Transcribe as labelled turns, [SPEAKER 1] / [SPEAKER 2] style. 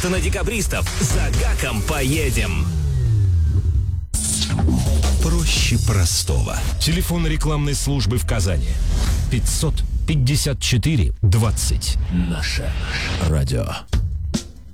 [SPEAKER 1] На декабристов за гаком поедем.
[SPEAKER 2] Проще простого. Телефон рекламной службы в Казани. 554 20. Наше радио.